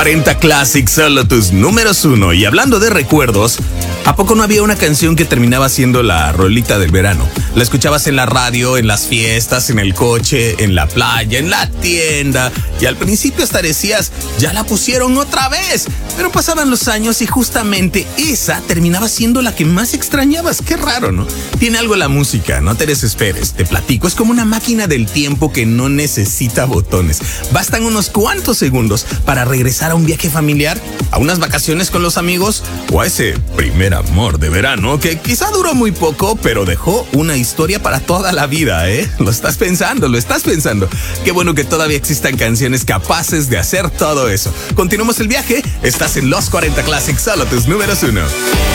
40 Classics, solo tus números uno. Y hablando de recuerdos, ¿a poco no había una canción que terminaba siendo la rolita del verano? La escuchabas en la radio, en las fiestas, en el coche, en la playa, en la tienda. Y al principio hasta decías, ya la pusieron otra vez. Pero pasaban los años y justamente esa terminaba siendo la que más extrañabas. Qué raro, ¿no? Tiene algo la música, no te desesperes. Te platico, es como una máquina del tiempo que no necesita botones. Bastan unos cuantos segundos para regresar a un viaje familiar, a unas vacaciones con los amigos o a ese primer amor de verano que quizá duró muy poco, pero dejó una historia para toda la vida, ¿eh? Lo estás pensando. Qué bueno que todavía existan canciones capaces de hacer todo eso. Continuamos el viaje. Estás en Los 40 Classics, solo tus números uno.